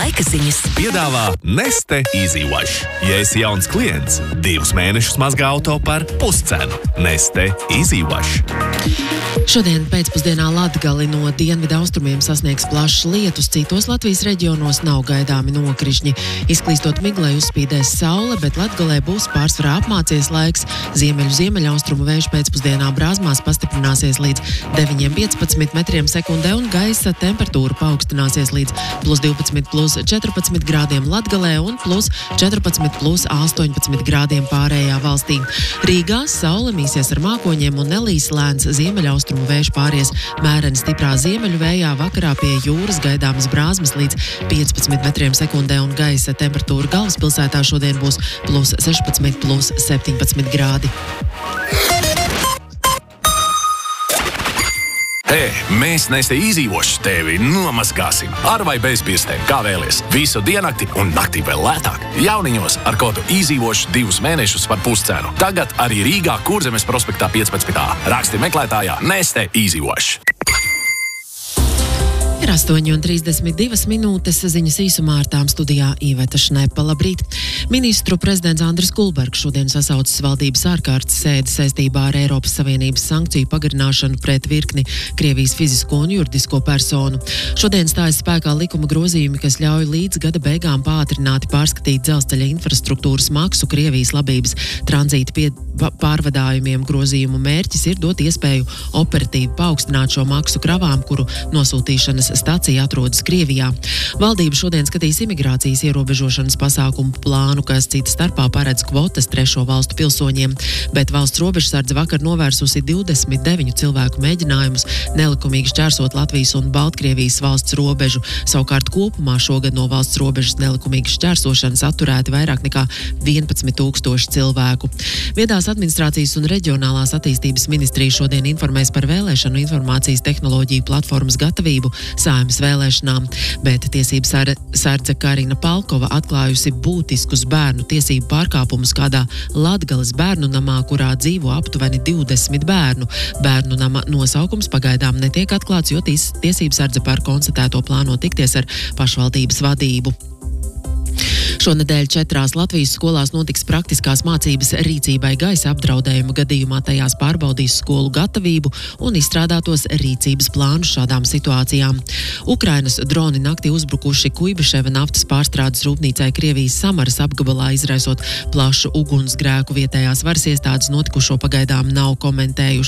Laika ziņas piedāvā Neste Easy Wash. Ja esi jauns klients, 2 mēnešus mazgā auto par puscenu. Neste Easy Wash. Šodien pēcpusdienā Latgali no dienvidu austrumiem sasniegs plašs lietus, citos Latvijas reģionos nav gaidāmi nokrišņi. Izklīstot miglai uzspīdēs saule, bet Latgalē būs pārsvarā apmācies laiks. Ziemeļaustrumu vējš pēcpusdienā Brāzmās pastiprināsies līdz 9–15 metriem sekundē un gaisa temperatūra paaugstināsies līdz +12–+14 grādiem Latgalē un +14–+18 grādiem pārējā valstī. Rīgā saule mīsies ar mākoņiem un nelīs lēns ziemeļaustrumu vējš pāries mēreni stiprā ziemeļu vējā. Vakarā pie jūras gaidāmas brāzmas līdz 15 metriem sekundē un gaisa temperatūra galvaspilsētā šodien būs +16–+17 grādi. Mēs Neste Easy Wash tevi nomazgāsim ar vai bez pirstēm, kā vēlies. Visu diennakti un naktī vēl lētāk. Jauniņos ar kodu Easy Wash 2 mēnešus par puscenu. Tagad arī Rīgā Kurzemes prospektā 15. Raksti meklētājā Neste Easy Wash. Ir 8:32 minūtes, ziņas īsumā ar tām studijā Iveta Šnepa. Labrīt! Ministru prezidents Andris Kulbergs šodien sasaucis valdības ārkārtas sēdi saistībā ar Eiropas Savienības sankciju pagarināšanu pret virkni Krievijas fizisko un juridisko personu. Šodien stājas spēkā likuma grozījumi, kas ļauj līdz gada beigām pātrināti pārskatīt dzelzceļa infrastruktūras maksu Krievijas labības tranzīta pārvadājumiem. Grozījumu mērķis ir dot iespēju operatīvi paaugstināt šo maksu kravām, kuru nosūtīšanas stacija atrodas Krievijā. Valdība šodien skatīs imigrācijas ierobežošanas pasākumu plānu, kas cita starpā paredz kvotas 3. valstu pilsoņiem, bet valsts robežsardze vakar novērsusi 29 cilvēku mēģinājumus nelikumīgi šķērsot Latvijas un Baltkrievijas valsts robežu. Savukārt kopumā šogad no valsts robežas nelikumīgas šķērsošanas atturēti vairāk nekā 11 000 cilvēku. Viedās administrācijas un reģionālās attīstības ministrija šodien informēs par vēlēšanu informācijas tehnoloģiju platformas gatavību Saeimas vēlēšanām, bet tiesību sardze Karina Palkova atklājusi būtiskus bērnu tiesību pārkāpumus kādā Latgales bērnu namā, kurā dzīvo aptuveni 20 bērnu. Bērnu nama nosaukums pagaidām netiek atklāts, jo tiesību sardze par konstatēto plāno tikties ar pašvaldības vadību. Šonedēļ 4 Latvijas skolās notiks praktiskās mācības rīcībai gaisa apdraudējuma gadījumā. Tajās pārbaudīs skolu gatavību un izstrādātos rīcības plānus šādām situācijām. Ukrainas droni naktī uzbrukuši Kuibiševa naftas pārstrādes rūpnīcai Krievijas Samaras apgabalā, izraisot plašu ugunsgrēku. Vietējās varas iestādes notikušo pagaidām nav komentējušas.